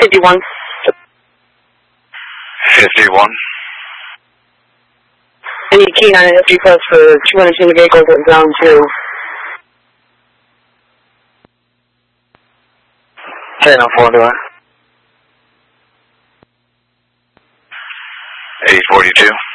51. 51. I need K9 and SG Plus for 200 senior vehicles at zone 2. K9 4 door. 842.